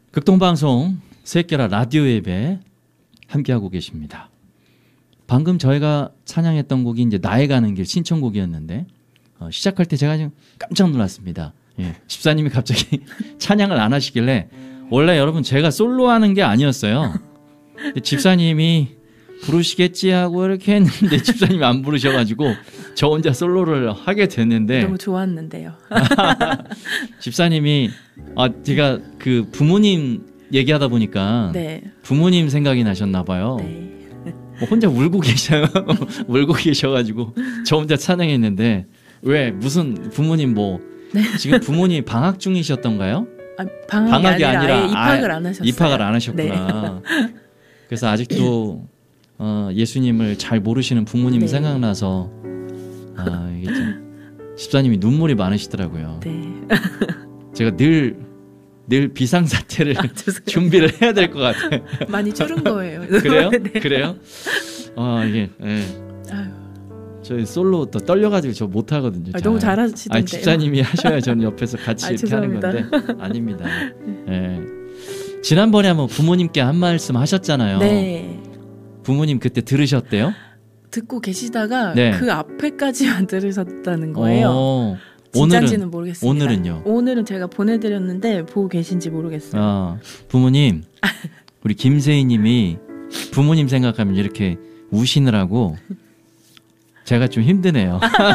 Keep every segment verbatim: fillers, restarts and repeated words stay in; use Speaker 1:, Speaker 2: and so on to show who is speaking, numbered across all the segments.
Speaker 1: 극동방송 새끼라 라디오 예배 함께하고 계십니다. 방금 저희가 찬양했던 곡이 이제 나의 가는 길 신청곡이었는데 어, 시작할 때 제가 좀 깜짝 놀랐습니다. 예, 집사님이 갑자기 찬양을 안 하시길래 원래 여러분 제가 솔로하는 게 아니었어요. 근데 집사님이 부르시겠지 하고 이렇게 했는데 집사님이 안 부르셔가지고 저 혼자 솔로를 하게 됐는데
Speaker 2: 너무 좋았는데요.
Speaker 1: 집사님이 아 제가 그 부모님 얘기하다 보니까
Speaker 2: 네.
Speaker 1: 부모님 생각이 나셨나 봐요.
Speaker 2: 네.
Speaker 1: 뭐 혼자 울고 계셔요. 울고 계셔가지고 저 혼자 찬양했는데 왜 무슨 부모님 뭐
Speaker 2: 네. 지금
Speaker 1: 부모님 방학 중이셨던가요?
Speaker 2: 아, 방학이,
Speaker 1: 방학이
Speaker 2: 아니라,
Speaker 1: 아니라
Speaker 2: 아예 입학을
Speaker 1: 아,
Speaker 2: 안 하셨어요.
Speaker 1: 입학을 안 하셨구나. 네. 그래서 아직도 어, 예수님을 잘 모르시는 부모님
Speaker 2: 네.
Speaker 1: 생각나서 아, 이게 좀 집사님이 눈물이 많으시더라고요.
Speaker 2: 네.
Speaker 1: 제가 늘, 늘 비상사태를 아, 준비를 해야 될 것 같아요.
Speaker 2: 많이 줄은 거예요.
Speaker 1: 그래요?
Speaker 2: 네.
Speaker 1: 그래요? 아, 이게, 예.
Speaker 2: 아유.
Speaker 1: 저희 솔로 또 떨려가지고 저 못하거든요.
Speaker 2: 아, 너무 잘하시던데요.
Speaker 1: 아니, 집사님이 하셔야 저는 옆에서 같이
Speaker 2: 아,
Speaker 1: 이렇게
Speaker 2: 죄송합니다.
Speaker 1: 하는 건데. 아닙니다. 예. 지난번에 한번 부모님께 한 말씀 하셨잖아요.
Speaker 2: 네.
Speaker 1: 부모님 그때 들으셨대요?
Speaker 2: 듣고 계시다가
Speaker 1: 네.
Speaker 2: 그 앞에까지만 들으셨다는 거예요.
Speaker 1: 오,
Speaker 2: 진짜인지는
Speaker 1: 오늘은,
Speaker 2: 모르겠습니다.
Speaker 1: 오늘은요?
Speaker 2: 오늘은 제가 보내드렸는데 보고 계신지 모르겠어요.
Speaker 1: 아, 부모님, 우리 김세희님이 부모님 생각하면 이렇게 우시느라고 제가 좀 힘드네요.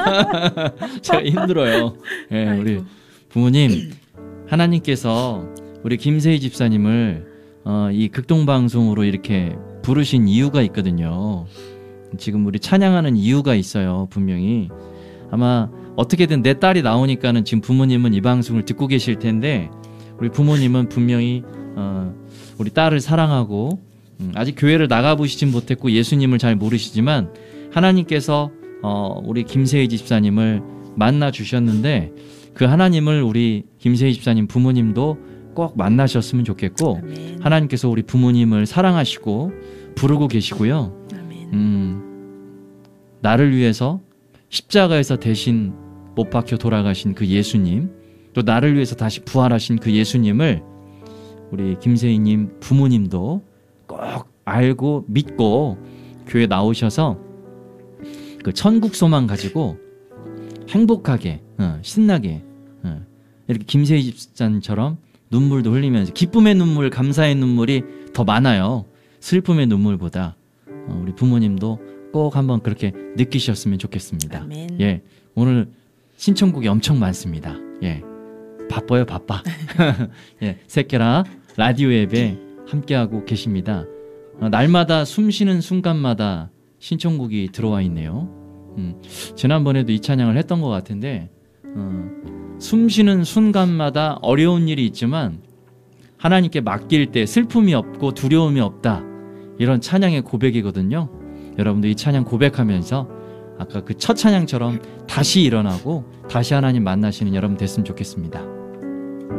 Speaker 1: 제가 힘들어요. 네, 우리 부모님, 하나님께서 우리 김세희 집사님을 어, 이 극동방송으로 이렇게 부르신 이유가 있거든요. 지금 우리 찬양하는 이유가 있어요. 분명히 아마 어떻게든 내 딸이 나오니까는 지금 부모님은 이 방송을 듣고 계실 텐데 우리 부모님은 분명히 어, 우리 딸을 사랑하고 음, 아직 교회를 나가보시진 못했고 예수님을 잘 모르시지만 하나님께서 어, 우리 김세희 집사님을 만나 주셨는데 그 하나님을 우리 김세희 집사님 부모님도 꼭 만나셨으면 좋겠고
Speaker 2: 아멘.
Speaker 1: 하나님께서 우리 부모님을 사랑하시고 부르고 계시고요.
Speaker 2: 아멘.
Speaker 1: 음, 나를 위해서 십자가에서 대신 못 박혀 돌아가신 그 예수님, 또 나를 위해서 다시 부활하신 그 예수님을 우리 김세희님 부모님도 꼭 알고 믿고 교회 나오셔서 그 천국 소망 가지고 행복하게 어, 신나게 어, 이렇게 김세희 집사님처럼 눈물도 흘리면서 기쁨의 눈물, 감사의 눈물이 더 많아요. 슬픔의 눈물보다. 어, 우리 부모님도 꼭 한번 그렇게 느끼셨으면 좋겠습니다.
Speaker 2: 아멘.
Speaker 1: 예, 오늘 신청곡이 엄청 많습니다. 예, 바빠요, 바빠. 예, 새끼라 라디오 앱에 함께하고 계십니다. 어, 날마다 숨쉬는 순간마다 신청곡이 들어와 있네요. 음, 지난번에도 이 찬양을 했던 것 같은데 어, 숨쉬는 순간마다 어려운 일이 있지만 하나님께 맡길 때 슬픔이 없고 두려움이 없다. 이런 찬양의 고백이거든요. 여러분도 이 찬양 고백하면서 아까 그 첫 찬양처럼 다시 일어나고 다시 하나님 만나시는 여러분 됐으면 좋겠습니다.